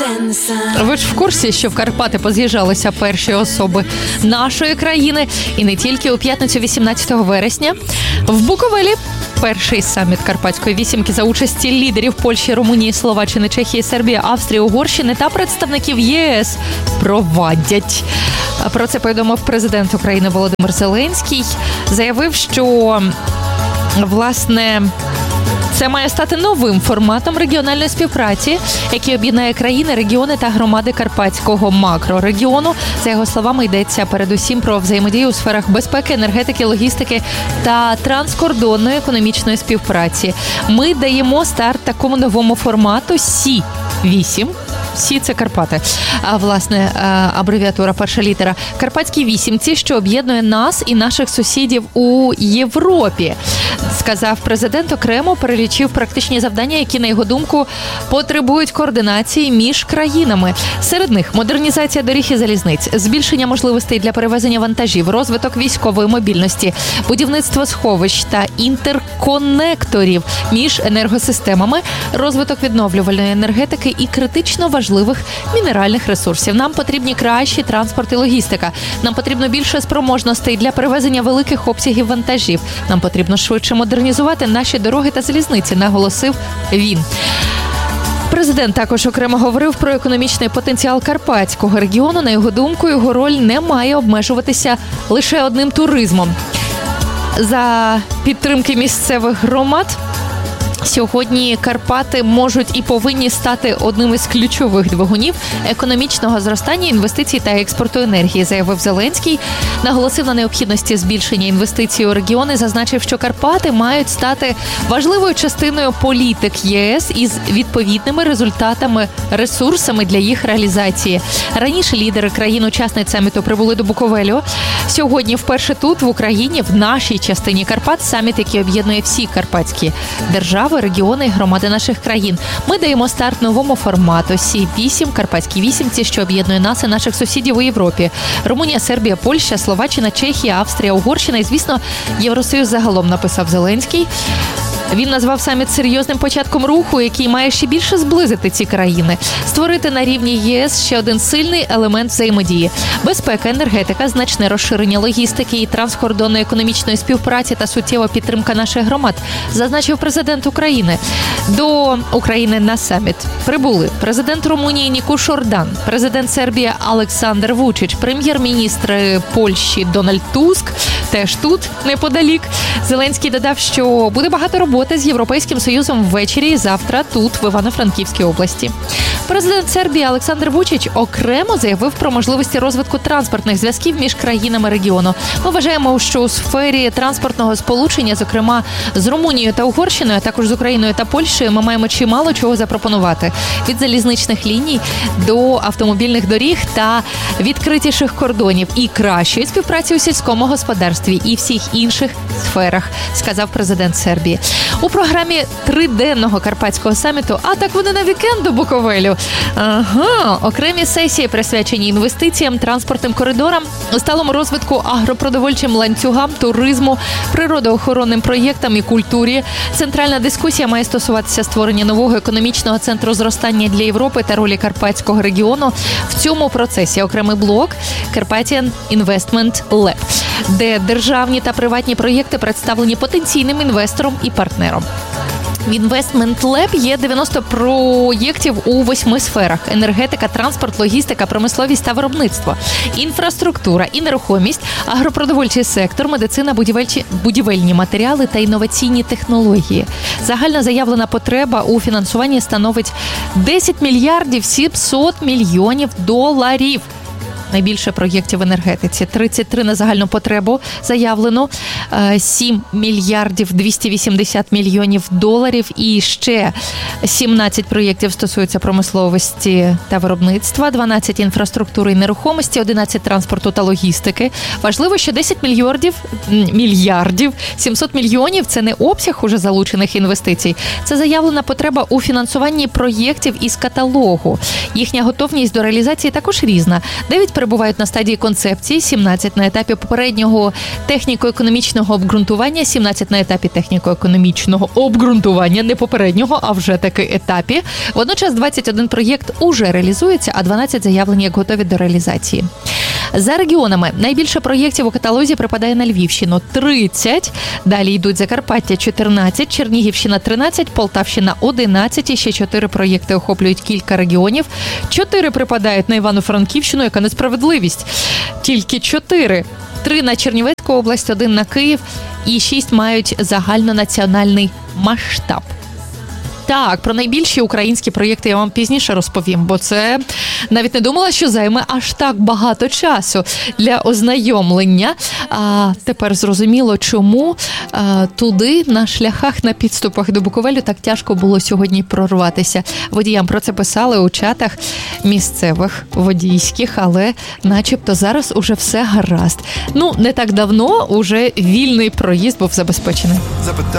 Ви ж в курсі, що в Карпати поз'їжджалися перші особи нашої країни, і не тільки. У п'ятницю 18 вересня в Буковелі перший саміт Карпатської вісімки за участі лідерів Польщі, Румунії, Словаччини, Чехії, Сербії, Австрії, Угорщини та представників ЄС провадять. Про це повідомив президент України Володимир Зеленський. Заявив, що, власне, це має стати новим форматом регіональної співпраці, який об'єднає країни, регіони та громади Карпатського макрорегіону. За його словами, йдеться передусім про взаємодію у сферах безпеки, енергетики, логістики та транскордонної економічної співпраці. Ми даємо старт такому новому формату Сі-8. Сі – це Карпати. А, власне, абревіатура, перша літера. Карпатській вісімці, що об'єднує нас і наших сусідів у Європі. Сказав президент, окремо перелічив практичні завдання, які, на його думку, потребують координації між країнами. Серед них модернізація доріг і залізниць, збільшення можливостей для перевезення вантажів, розвиток військової мобільності, будівництво сховищ та інтерконекторів між енергосистемами, розвиток відновлювальної енергетики і критично важливих мінеральних ресурсів. Нам потрібні кращі транспорт і логістика. Нам потрібно більше спроможностей для перевезення великих обсягів вантажів. Нам потрібно швидше модернізувати наші дороги та залізниці, наголосив він. Президент також окремо говорив про економічний потенціал Карпатського регіону. На його думку, його роль не має обмежуватися лише одним туризмом. За підтримки місцевих громад сьогодні Карпати можуть і повинні стати одним із ключових двигунів економічного зростання, інвестицій та експорту енергії, заявив Зеленський. Наголосив на необхідності збільшення інвестицій у регіони, зазначив, що Карпати мають стати важливою частиною політик ЄС із відповідними результатами, ресурсами для їх реалізації. Раніше лідери країн-учасниць саміту прибули до Буковелю. Сьогодні вперше тут, в Україні, в нашій частині Карпат, саміт, який об'єднує всі карпатські держави, регіони і громади наших країн. Ми даємо старт новому формату Сі-8, Карпатській вісімці, що об'єднує нас і наших сусідів у Європі. Румунія, Сербія, Польща, Словаччина, Чехія, Австрія, Угорщина і, звісно, Євросоюз загалом, написав Зеленський. Він назвав саміт серйозним початком руху, який має ще більше зблизити ці країни. Створити на рівні ЄС ще один сильний елемент взаємодії. Безпека, енергетика, значне розширення логістики і транскордонної економічної співпраці та суттєва підтримка наших громад, зазначив президент України. До України на саміт прибули президент Румунії Нікуш Ордан, президент Сербії Олександр Вучич, прем'єр-міністр Польщі Дональд Туск, теж тут, неподалік. Зеленський додав, що буде багато роботи з Європейським Союзом ввечері і завтра тут, в Івано-Франківській області. Президент Сербії Олександр Вучич окремо заявив про можливості розвитку транспортних зв'язків між країнами регіону. Ми вважаємо, що у сфері транспортного сполучення, зокрема з Румунією та Угорщиною, а також з Україною та Польщею, ми маємо чимало чого запропонувати. Від залізничних ліній до автомобільних доріг та відкритіших кордонів і кращої співпраці у сільському господарстві і всіх інших сферах, сказав президент Сербії. У програмі триденного Карпатського саміту, а так вони на вікенд до Буковелю, окремі сесії присвячені інвестиціям, транспортним коридорам, сталому розвитку, агропродовольчим ланцюгам, туризму, природоохоронним проєктам і культурі. Центральна дискусія має стосуватися створення нового економічного центру зростання для Європи та ролі Карпатського регіону. В цьому процесі окремий блок Carpathian Investment Lab, де державні та приватні проєкти представлені потенційним інвестором і партнером. В Investment Lab є 90 проєктів у 8 сферах: енергетика, транспорт, логістика, промисловість та виробництво, інфраструктура і нерухомість, агропродовольчий сектор, медицина, будівельні матеріали та інноваційні технології. Загальна заявлена потреба у фінансуванні становить 10 мільярдів 700 мільйонів доларів. Найбільше проєктів в енергетиці. 33 на загальну потребу заявлено, 7 мільярдів 280 мільйонів доларів і ще 17 проєктів стосуються промисловості та виробництва, 12 інфраструктури і нерухомості, 11 транспорту та логістики. Важливо, що 10 мільярдів 700 мільйонів – це не обсяг уже залучених інвестицій. Це заявлена потреба у фінансуванні проєктів із каталогу. Їхня готовність до реалізації також різна. 9 перебувають на стадії концепції, 17 на етапі попереднього техніко-економічного обґрунтування, 17 на етапі техніко-економічного обґрунтування, не попереднього, а вже таки етапі. Водночас 21 проєкт уже реалізується, а 12 заявлені як готові до реалізації. За регіонами найбільше проєктів у каталозі припадає на Львівщину – 30, далі йдуть Закарпаття – 14, Чернігівщина – 13, Полтавщина – 11, і ще 4 проєкти охоплюють кілька регіонів, 4 припадають на Івано-Франківщину, яка несправедливість, тільки 4. 3 на Чернівецьку область, 1 на Київ і 6 мають загальнонаціональний масштаб. Так, про найбільші українські проєкти я вам пізніше розповім, бо це навіть не думала, що займе аж так багато часу для ознайомлення. А тепер зрозуміло, чому туди на шляхах, на підступах до Буковелю так тяжко було сьогодні прорватися. Водіям про це писали у чатах місцевих водійських, але начебто зараз уже все гаразд. Ну, не так давно уже вільний проїзд був забезпечений.